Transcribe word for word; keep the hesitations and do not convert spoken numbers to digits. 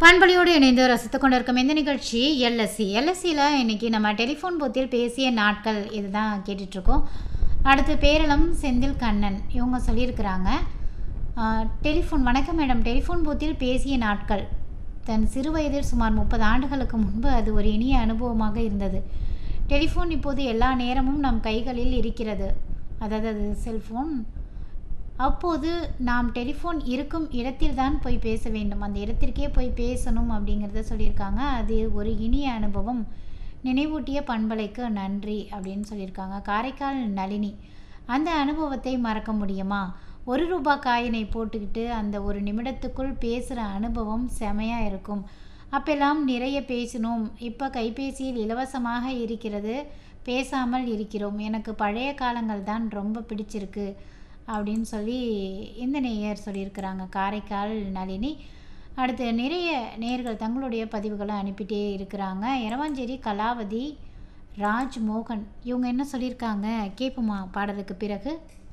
பண்பொழியோடு இணைந்து ரசித்துக் கொண்டிருக்கும் இந்த நிகழ்ச்சி எல்எஸ்சி எல்எஸ்சியில் இன்றைக்கி நம்ம டெலிஃபோன் பூத்தில் பேசிய நாட்கள் இதுதான் கேட்டுட்ருக்கோம். அடுத்து பேரளம் செந்தில் கண்ணன் இவங்க சொல்லியிருக்கிறாங்க. டெலிஃபோன் வணக்கம் மேடம், டெலிஃபோன் பூத்தில் பேசிய நாட்கள் தன் சிறு வயதில் சுமார் முப்பது ஆண்டுகளுக்கு முன்பு அது ஒரு இனிய அனுபவமாக இருந்தது. டெலிஃபோன் இப்போது எல்லா நேரமும் நம் கைகளில் இருக்கிறது, அதாவது அது செல்ஃபோன். அப்போது நாம் டெலிஃபோன் இருக்கும் இடத்தில்தான் போய் பேச வேண்டும், அந்த இடத்திற்கே போய் பேசணும் அப்படிங்கிறத சொல்லியிருக்காங்க. அது ஒரு இனிய அனுபவம், நினைவூட்டிய பண்பலைக்கு நன்றி அப்படின்னு சொல்லியிருக்காங்க. காரைக்கால் நளினி, அந்த அனுபவத்தை மறக்க முடியுமா? ஒரு ரூபா காயினை போட்டுக்கிட்டு அந்த ஒரு நிமிடத்துக்குள் பேசுகிற அனுபவம் செமையாக இருக்கும். அப்பெல்லாம் நிறைய பேசினோம், இப்போ கைபேசியில் இலவசமாக இருக்கிறது, பேசாமல் இருக்கிறோம். எனக்கு பழைய காலங்கள் தான் ரொம்ப பிடிச்சிருக்கு அப்படின்னு சொல்லி இந்த நேயர் சொல்லியிருக்கிறாங்க, காரைக்கால் நளினி. அடுத்து நிறைய நேயர்கள் தங்களுடைய பதிவுகளை அனுப்பிட்டே இருக்கிறாங்க. இரவாஞ்சேரி கலாவதி, ராஜ்மோகன் இவங்க என்ன சொல்லியிருக்காங்க கேட்போமா பாடலுக்கு பிறகு?